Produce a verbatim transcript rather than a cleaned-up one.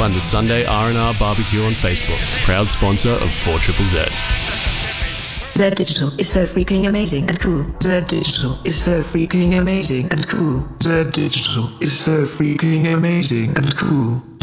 find the Sunday R and R Barbecue on Facebook, proud sponsor of four Z Z Z. Z Digital is so freaking amazing and cool. Z Digital is so freaking amazing and cool. Z Digital is so freaking amazing and cool.